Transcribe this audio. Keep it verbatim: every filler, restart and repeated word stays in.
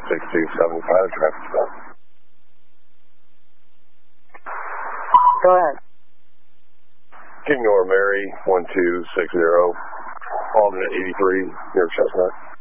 six two seven five, traffic stop. Go ahead. Ignore Mary, one two six zero, alternate eighty-three, near Chestnut.